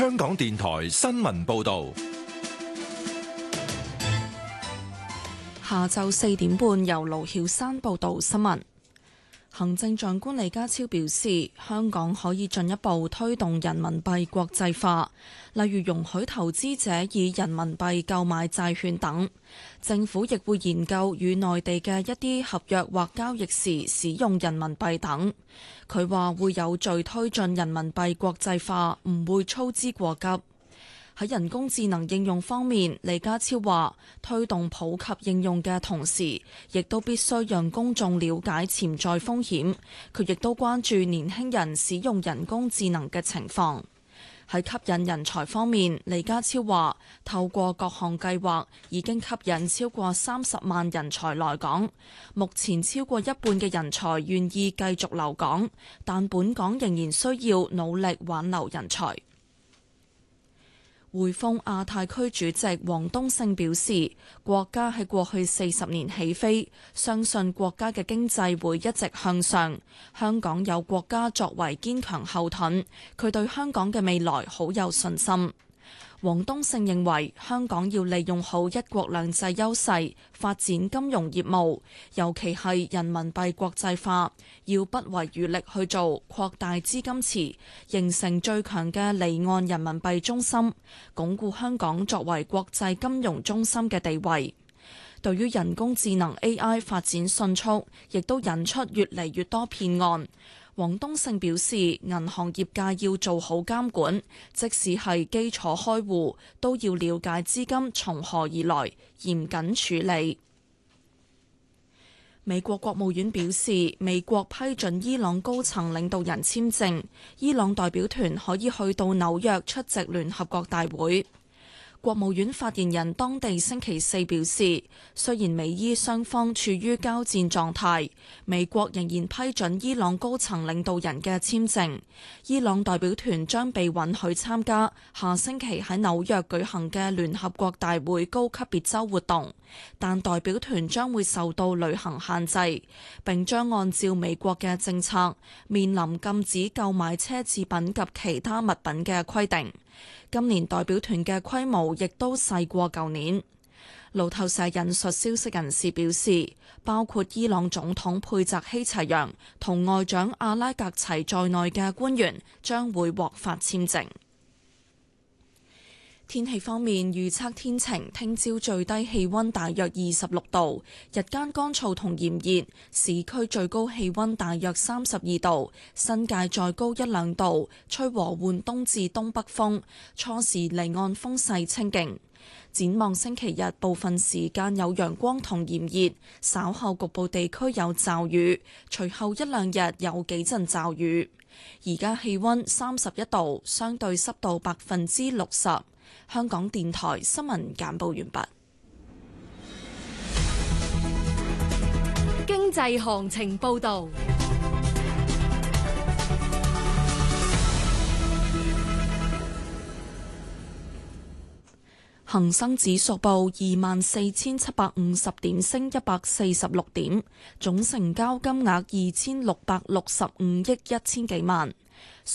香港電台新聞報道。 下晝4點半，由盧曉山報道新聞。行政長官李家超表示，香港可以進一步推動人民幣國際化，例如容許投資者以人民幣購買債券等。政府亦會研究與內地嘅一啲合約或交易時使用人民幣等。佢話會有序推進人民幣國際化，唔會操之過急。喺人工智能應用方面，李家超話推動普及應用嘅同時，亦都必須讓公眾了解潛在風險。佢亦都關注年輕人使用人工智能嘅情況。喺吸引人才方面，李家超話透過各項計劃已經吸引超過30萬人才來港，目前超過一半嘅人才願意繼續留港，但本港仍然需要努力挽留人才。匯豐亞太區主席王冬勝表示，國家喺過去40年起飛，相信國家嘅經濟會一直向上。香港有國家作為堅強後盾，佢對香港嘅未來好有信心。王冬勝認為，香港要利用好一國兩制優勢，發展金融業務，尤其係人民幣國際化，要不遺餘力去做，擴大資金池，形成最強嘅離岸人民幣中心，鞏固香港作為國際金融中心嘅地位。對於人工智能 AI 發展迅速，亦都引出越嚟越多騙案。王冬勝表示，銀行業界要做好監管，即使係基礎開戶，都要了解資金從何而來，嚴謹處理。美國國務院表示，美國批准伊朗高層領導人簽證，伊朗代表團可以去到紐約出席聯合國大會。國務院發言人當地星期四表示，雖然美伊雙方處於交戰狀態，美國仍然批准伊朗高層領導人嘅簽證。伊朗代表團將被允許參加下星期喺紐約舉行嘅聯合國大會高級別周活動，但代表團將會受到旅行限制，並將按照美國嘅政策面臨禁止購買奢侈品及其他物品嘅規定。今年代表團嘅規模亦都細過舊年。路透社引述消息人士表示，包括伊朗總統佩澤希齊揚同外長阿拉格齊在內嘅官員將會獲發簽證。天氣方面，預測天晴，聽朝最低氣溫大約26度，日間乾燥同炎熱，市區最高氣溫大約32度，新界再高1-2度，吹和緩東至東北風，初時離岸風勢清勁。展望星期日，部分時間有陽光同炎熱，稍後局部地區有驟雨，隨後1-2日有幾陣驟雨。而家氣溫31度，相對濕度60%。香港電台新聞簡報完畢。 經濟行情報道。 恒生指數報24,750點，升146點，總成交金額2665億1千幾萬。